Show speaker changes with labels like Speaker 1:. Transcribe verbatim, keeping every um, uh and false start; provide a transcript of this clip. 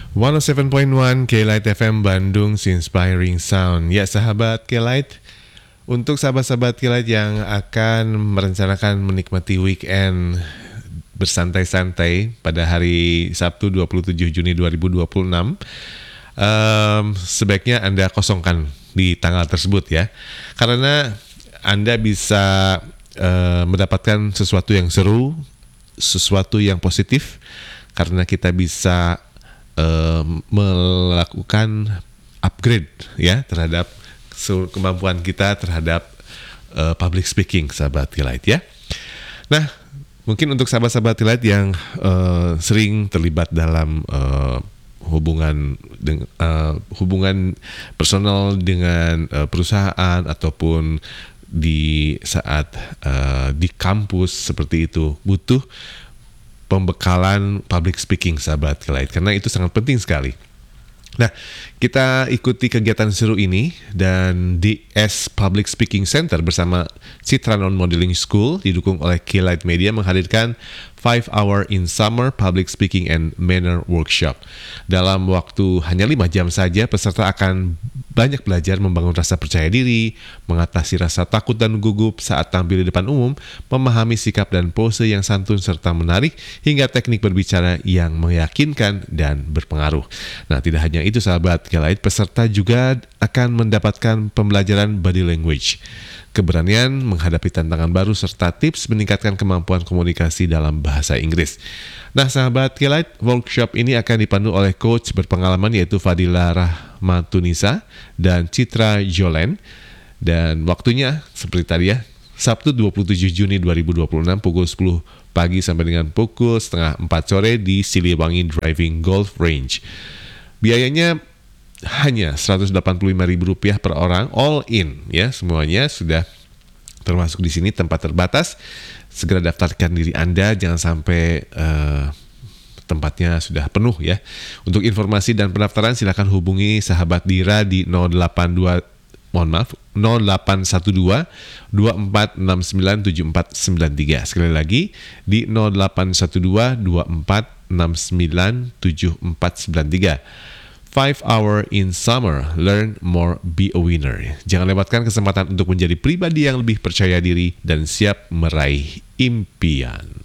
Speaker 1: seratus tujuh koma satu K-Light F M Bandung, Inspiring Sound. Ya sahabat K-Light, untuk sahabat-sahabat K-Light yang akan merencanakan menikmati weekend bersantai-santai pada hari Sabtu dua puluh tujuh Juni dua ribu dua puluh enam, um, sebaiknya Anda kosongkan di tanggal tersebut ya, karena Anda bisa uh, mendapatkan sesuatu yang seru, sesuatu yang positif, karena kita bisa uh, melakukan upgrade ya terhadap kemampuan kita terhadap uh, public speaking, sahabat K-Light ya. Nah, mungkin untuk sahabat-sahabat K-Light yang uh, sering terlibat dalam uh, hubungan deng- uh, hubungan personal dengan uh, perusahaan ataupun di saat uh, di kampus seperti itu, butuh pembekalan public speaking, sahabat K-Light, karena itu sangat penting sekali. Nah, kita ikuti kegiatan seru ini dan D S Public Speaking Center bersama Citra Non Modeling School didukung oleh K-Light Media menghadirkan five hour in Summer Public Speaking and Manner Workshop. Dalam waktu hanya lima jam saja, peserta akan banyak belajar membangun rasa percaya diri, mengatasi rasa takut dan gugup saat tampil di depan umum, memahami sikap dan pose yang santun serta menarik, hingga teknik berbicara yang meyakinkan dan berpengaruh. Nah, tidak hanya itu sahabat K-Light, peserta juga akan mendapatkan pembelajaran body language, keberanian menghadapi tantangan baru, serta tips meningkatkan kemampuan komunikasi dalam bahasa Inggris. Nah sahabat K-Light, workshop ini akan dipandu oleh coach berpengalaman yaitu Fadila Rahmatunisa dan Citra Jolen. Dan waktunya seperti tadi ya, Sabtu dua puluh tujuh Juni dua ribu dua puluh enam pukul sepuluh pagi sampai dengan pukul setengah empat sore di Siliwangi Driving Golf Range. Biayanya hanya seratus delapan puluh lima ribu rupiah per orang, all in ya, semuanya sudah termasuk di sini, tempat terbatas. Segera daftarkan diri Anda, jangan sampai uh, tempatnya sudah penuh ya. Untuk informasi dan pendaftaran silakan hubungi sahabat Dira di nol delapan dua mohon maaf nol delapan satu dua dua empat enam sembilan tujuh empat sembilan tiga. Sekali lagi di nol delapan satu dua dua empat enam sembilan tujuh empat sembilan tiga. five hour in summer, learn more, be a winner. Jangan lewatkan kesempatan untuk menjadi pribadi yang lebih percaya diri dan siap meraih impian.